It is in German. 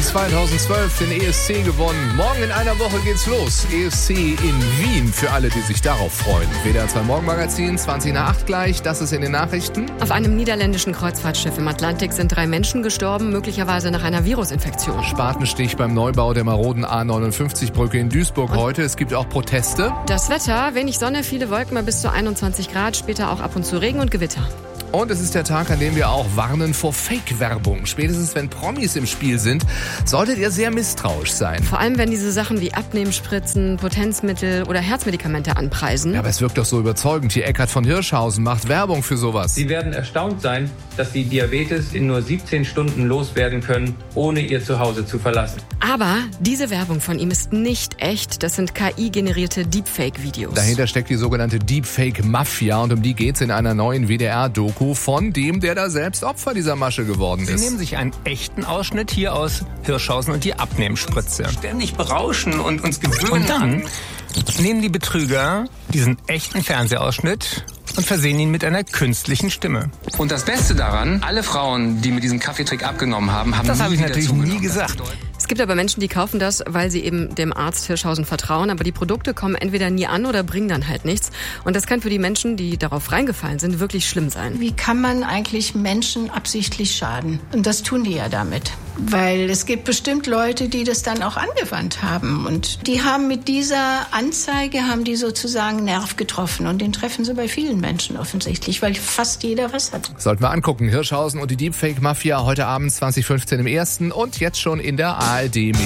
2012 den ESC gewonnen. Morgen in einer Woche geht's los. ESC in Wien für alle, die sich darauf freuen. WDR 2 Morgenmagazin, 20 nach 8 gleich. Das ist in den Nachrichten. Auf einem niederländischen Kreuzfahrtschiff im Atlantik sind 3 Menschen gestorben, möglicherweise nach einer Virusinfektion. Spatenstich beim Neubau der maroden A59-Brücke in Duisburg heute. Es gibt auch Proteste. Das Wetter, wenig Sonne, viele Wolken bei bis zu 21 Grad, später auch ab und zu Regen und Gewitter. Und es ist der Tag, an dem wir auch warnen vor Fake-Werbung. Spätestens wenn Promis im Spiel sind, solltet ihr sehr misstrauisch sein. Vor allem, wenn diese Sachen wie Abnehmspritzen, Potenzmittel oder Herzmedikamente anpreisen. Ja, aber es wirkt doch so überzeugend. Hier Eckhard von Hirschhausen macht Werbung für sowas. Sie werden erstaunt sein, dass Sie Diabetes in nur 17 Stunden loswerden können, ohne Ihr Zuhause zu verlassen. Aber diese Werbung von ihm ist nicht echt. Das sind KI-generierte Deepfake-Videos. Dahinter steckt die sogenannte Deepfake-Mafia und um die geht's in einer neuen WDR-Doku von dem, der da selbst Opfer dieser Masche geworden ist. Sie nehmen sich einen echten Ausschnitt hier aus Hirschhausen und die Abnehmspritze. Ständig berauschen und uns gewöhnen. Und dann nehmen die Betrüger diesen echten Fernsehausschnitt und versehen ihn mit einer künstlichen Stimme. Und das Beste daran, alle Frauen, die mit diesem Kaffeetrick abgenommen haben, haben Das nie habe ich wieder natürlich zugenommen. nie gesagt. Es gibt aber Menschen, die kaufen das, weil sie eben dem Arzt Hirschhausen vertrauen, aber die Produkte kommen entweder nie an oder bringen dann halt nichts. Und das kann für die Menschen, die darauf reingefallen sind, wirklich schlimm sein. Wie kann man eigentlich Menschen absichtlich schaden? Und das tun die ja damit. Weil es gibt bestimmt Leute, die das dann auch angewandt haben. Und die haben mit dieser Anzeige, haben die sozusagen Nerv getroffen. Und den treffen sie bei vielen Menschen offensichtlich, weil fast jeder was hat. Sollten wir angucken. Hirschhausen und die Deepfake-Mafia heute Abend 2015 im Ersten und jetzt schon in der ARD-Mediathek.